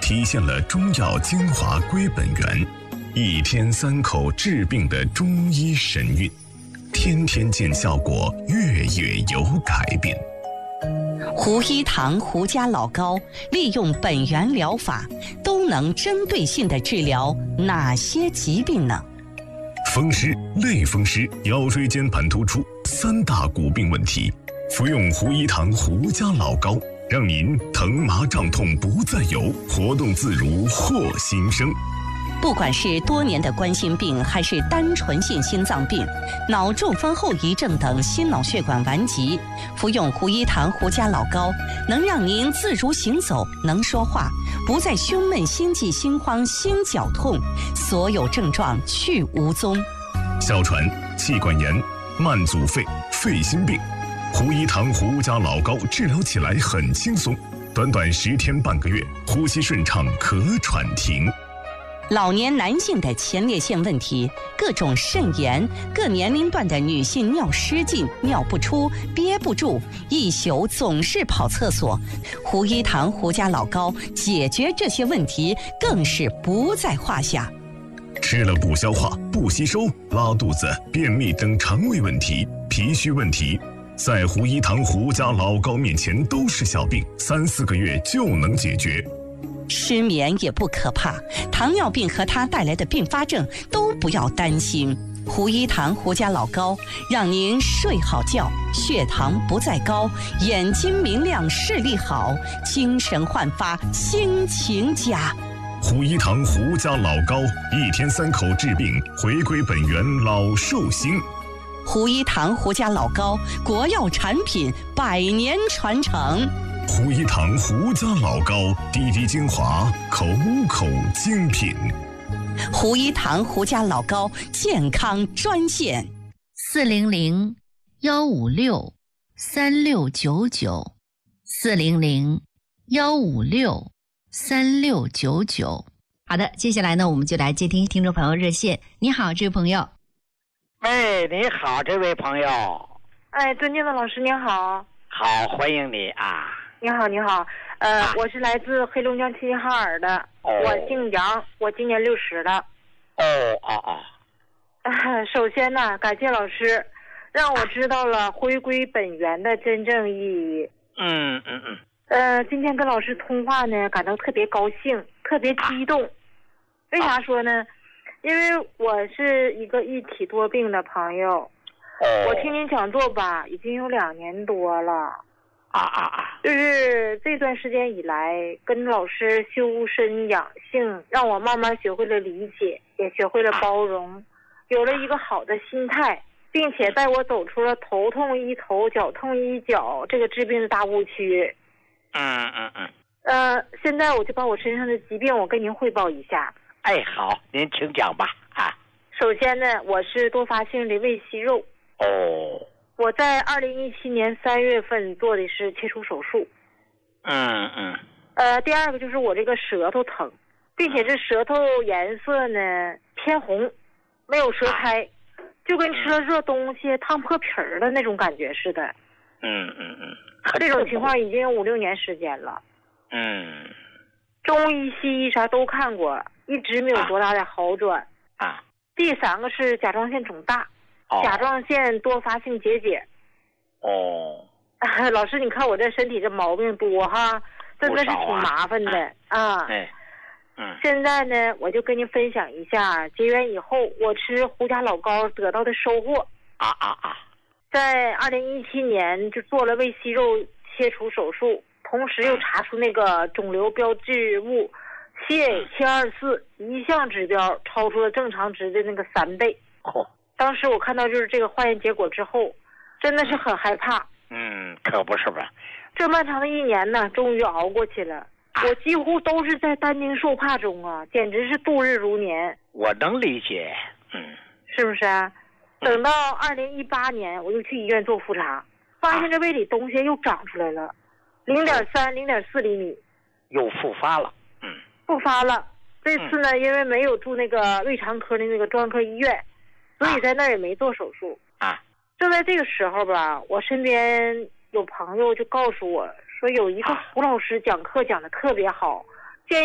体现了中药精华归本源，一天3口治病的中医神韵，天天见效果，月月有改变。 胡一堂胡家老膏利用本源疗法，都能针对性地治疗哪些疾病呢？ 风湿、类风湿、腰椎间盘突出3大骨病问题，服用胡一堂胡家老膏，让您疼麻胀痛不再有，活动自如获新生。 不管是多年的冠心病，还是单纯性心脏病、脑中风后遗症等心脑血管顽疾，服用胡一堂胡家老膏，能让您自如行走，能说话，不再胸闷、心悸、心慌、心绞痛，所有症状去无踪。 哮喘、气管炎、慢阻肺、肺心病，胡一堂胡家老膏治疗起来很轻松，短短10天半个月，呼吸顺畅，咳喘停。 老年男性的前列腺问题，各种肾炎，各年龄段的女性尿失禁、尿不出、憋不住，一宿总是跑厕所，胡一堂胡家老膏解决这些问题更是不在话下。 吃了不消化、不吸收、拉肚子、便秘等肠胃问题、脾虚问题，在胡一堂胡家老膏面前都是小病，3、4个月就能解决。 失眠也不可怕，糖尿病和它带来的并发症都不要担心。胡一堂胡家老膏让您睡好觉，血糖不再高，眼睛明亮，视力好，精神焕发，心情佳。 胡一堂胡家老膏，一天3口治病，回归本源，老寿星。 胡一堂胡家老膏，国药产品，100年传承。 胡一堂胡家老膏，滴滴精华，口口精品。 胡一堂胡家老膏健康专线 400-156-3699，400-156-3699。好的，接下来呢，我们就来接听听众朋友热线。你好，这位朋友。 喂，你好，这位朋友。 哎，尊敬的老师您好。 好，欢迎你啊。 你好，你好，我是来自黑龙江齐齐哈尔的，我姓杨，我今年60了。首先呢，感谢老师，让我知道了回归本源的真正意义。今天跟老师通话呢，感到特别高兴，特别激动。为啥说呢？因为我是一个一体多病的朋友，我听您讲座吧，已经有2年多了。就是这段时间以来，跟老师修身养性，让我慢慢学会了理解，也学会了包容，有了一个好的心态，并且带我走出了头痛医头、脚痛医脚这个治病的大误区。现在我就把我身上的疾病我跟您汇报一下。 哎，好，您请讲吧。 首先呢，我是多发性的胃息肉。我在2017年3月份做的是切除手术。第二个就是我这个舌头疼，并且这舌头颜色呢偏红，没有舌苔，就跟吃了热东西烫破皮儿的那种感觉似的。这种情况已经有5、6年时间了。中医西医啥都看过，一直没有多大的好转。第3个是甲状腺肿大。甲状腺多发性结节。老师，你看我这身体这毛病多哈，真的是挺麻烦的啊。现在呢，我就跟您分享一下结缘以后我吃胡家老膏得到的收获。在2017年就做了胃息肉切除手术，同时又查出那个肿瘤标志物CA724，一项指标超出了正常值的那个3倍。当时我看到就是这个化验结果之后，真的是很害怕。 可不是吧？ 这漫长的1年呢，终于熬过去了。我几乎都是在担惊受怕中啊，简直是度日如年。 我能理解。 是不是啊？等到2018年，我又去医院做复查，发现这胃里东西又长出来了，0.3、0.4厘米， 又复发了。 复发了。这次呢，因为没有住那个胃肠科的那个专科医院，所以在那儿也没做手术。正在这个时候吧，我身边有朋友就告诉我说，有一个胡老师讲课讲得特别好，